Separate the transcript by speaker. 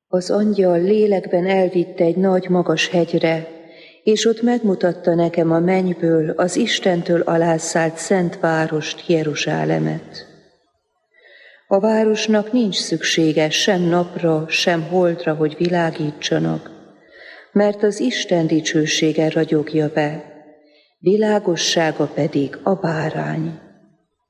Speaker 1: Az angyal lélekben elvitte egy nagy magas hegyre, és ott megmutatta nekem a mennyből az Istentől alászállt szent várost, Jeruzsálemet. A városnak nincs szüksége sem napra, sem holdra, hogy világítsanak, mert az Isten dicsősége ragyogja be, világossága pedig a bárány.